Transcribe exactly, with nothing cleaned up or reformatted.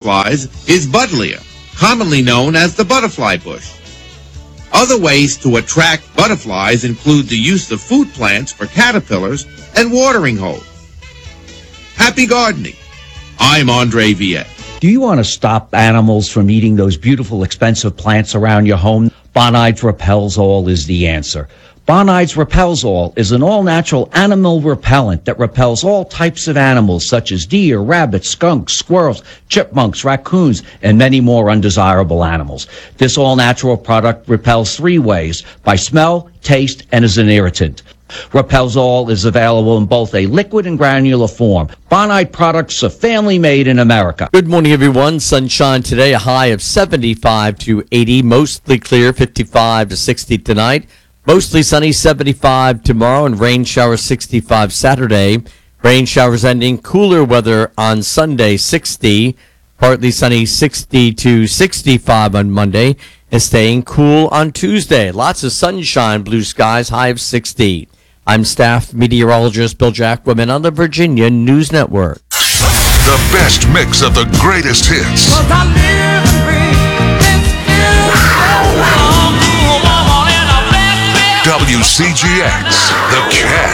butterflies is Buddleia, commonly known as the butterfly bush. Other ways to attract butterflies include the use of food plants for caterpillars and watering holes. Happy gardening. I'm Andre Viet. Do you want to stop animals from eating those beautiful, expensive plants around your home? Bonides Repels All is the answer. Bonides Repels All is an all-natural animal repellent that repels all types of animals such as deer, rabbits, skunks, squirrels, chipmunks, raccoons, and many more undesirable animals. This all-natural product repels three ways: by smell, taste, and as an irritant. Repels All is available in both a liquid and granular form. Bonide products are family made in America. Good morning, everyone. Sunshine today, a high of seventy-five to eighty, mostly clear, fifty-five to sixty tonight. Mostly sunny, seventy-five tomorrow, and rain showers, sixty-five Saturday. Rain showers ending, cooler weather on Sunday, sixty. Partly sunny, sixty to sixty-five on Monday, and staying cool on Tuesday. Lots of sunshine, blue skies, high of sixty. I'm staff meteorologist Bill Jacquemin on the Virginia News Network. The best mix of the greatest hits. W C G X, The Cat.